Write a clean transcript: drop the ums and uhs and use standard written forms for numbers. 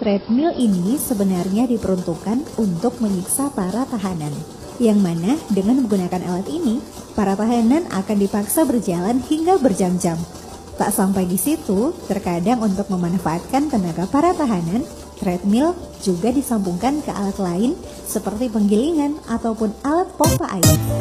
Treadmill ini sebenarnya diperuntukkan untuk menyiksa para tahanan, yang mana dengan menggunakan alat ini, para tahanan akan dipaksa berjalan hingga berjam-jam. Tak sampai di situ, terkadang untuk memanfaatkan tenaga para tahanan, treadmill juga disambungkan ke alat lain seperti penggilingan ataupun alat pompa air.